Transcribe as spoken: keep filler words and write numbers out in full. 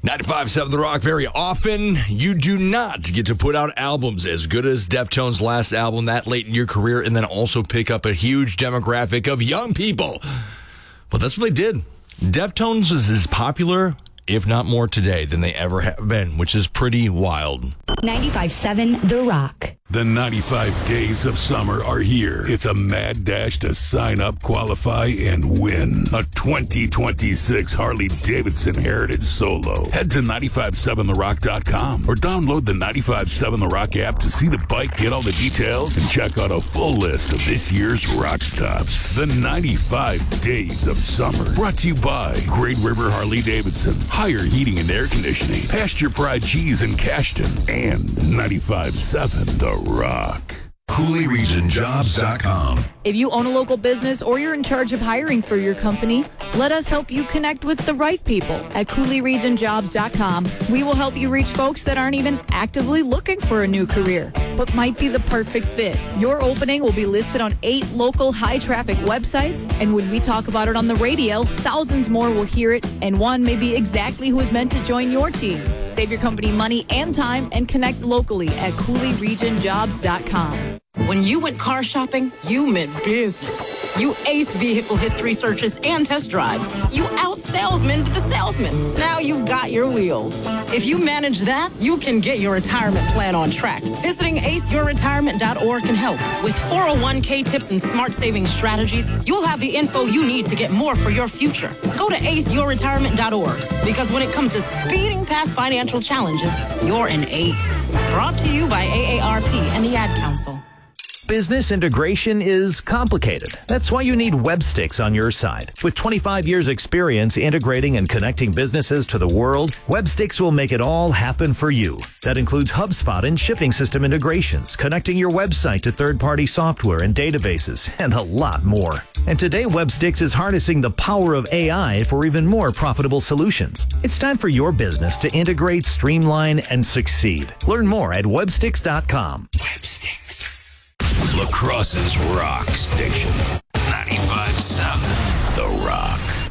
ninety-five point seven The Rock. Very often, you do not get to put out albums as good as Deftones' last album that late in your career and then also pick up a huge demographic of young people. Well, that's what they did. Deftones is as popular, if not more today, than they ever have been, which is pretty wild. ninety-five point seven The Rock. The ninety-five days of summer are here. It's a mad dash to sign up, qualify, and win a twenty twenty-six Harley-Davidson Heritage Solo. Head to nine five seven the rock dot com or download the ninety-five point seven The Rock app to see the bike, get all the details, and check out a full list of this year's rock stops. The ninety-five days of summer. Brought to you by Great River Harley-Davidson, Higher Heating and Air Conditioning, Pasture Pride Cheese in Cashton, and ninety-five point seven The Rock. Cooley Region Jobs dot com. If you own a local business or you're in charge of hiring for your company, let us help you connect with the right people at Cooley Region Jobs dot com. We will help you reach folks that aren't even actively looking for a new career, but might be the perfect fit. Your opening will be listed on eight local high-traffic websites, and when we talk about it on the radio, thousands more will hear it, and one may be exactly who is meant to join your team. Save your company money and time and connect locally at Cooley Region Jobs dot com. When you went car shopping, you meant business. You aced vehicle history searches and test drives. You out-salesmaned the salesman. Now you've got your wheels. If you manage that, you can get your retirement plan on track. Visiting ace your retirement dot org can help. With four oh one k tips and smart saving strategies, you'll have the info you need to get more for your future. Go to ace your retirement dot org, because when it comes to speeding past financial challenges, you're an ace. Brought to you by A A R P and the Ad Council. Business integration is complicated. That's why you need Websticks on your side. With twenty-five years experience integrating and connecting businesses to the world, Websticks will make it all happen for you. That includes HubSpot and shipping system integrations, connecting your website to third-party software and databases, and a lot more. And today, Websticks is harnessing the power of A I for even more profitable solutions. It's time for your business to integrate, streamline, and succeed. Learn more at websticks dot com. Websticks. La Crosse's Rock Station. ninety-five point seven The Rock.